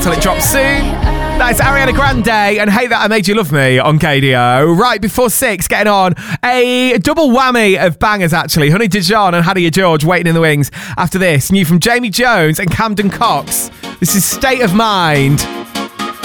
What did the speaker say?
till it drops soon. That's Ariana Grande and Hey That I Made You Love Me on KDO. Right before 6, getting on a double whammy of bangers actually. Honey Dijon and Hannah George waiting in the wings after this. New from Jamie Jones and Camden Cox. This is State of Mind.